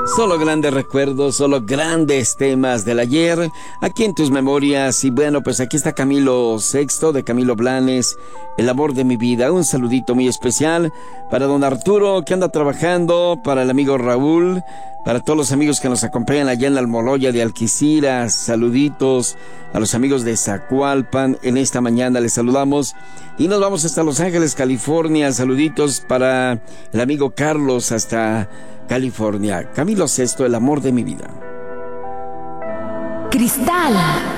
Solo grandes recuerdos, solo grandes temas del ayer, aquí en tus memorias. Y bueno, pues aquí está Camilo Sexto de Camilo Blanes, El amor de mi vida. Un saludito muy especial para don Arturo, que anda trabajando, para el amigo Raúl, para todos los amigos que nos acompañan allá en la Almoloya de Alquiciras. Saluditos a los amigos de Zacualpan. En esta mañana les saludamos y nos vamos hasta Los Ángeles, California. Saluditos para el amigo Carlos hasta California. Camilo Sesto, El amor de mi vida. Cristal